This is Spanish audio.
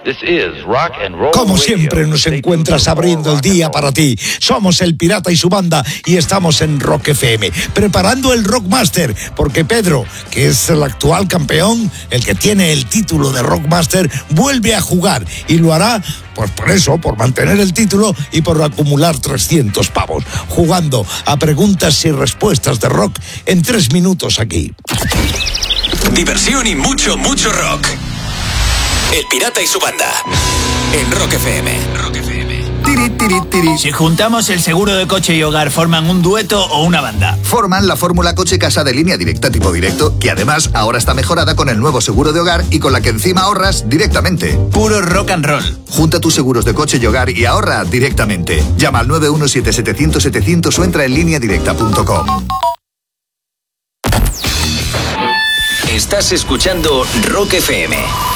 This is Rock and Roll Como Radio. siempre nos encuentras abriendo el día para ti. Somos El Pirata y su banda y estamos en Rock FM, preparando el Rockmaster, porque Pedro, que es el actual campeón, el que tiene el título de Rockmaster, vuelve a jugar y lo hará pues por eso, por mantener el título y por acumular 300 pavos, jugando a preguntas y respuestas de rock en 3 minutos aquí. Diversión y mucho, mucho rock. El Pirata y su banda. En Rock FM. Rock FM. Tiri, tiri, tiri. Si juntamos el seguro de coche y hogar, ¿forman un dueto o una banda? Forman la fórmula coche casa de línea directa tipo directo, que además ahora está mejorada con el nuevo seguro de hogar y con la que encima ahorras directamente. Puro rock and roll. Junta tus seguros de coche y hogar y ahorra directamente. Llama al 917-700-700 o entra en lineadirecta.com. Estás escuchando Rock FM.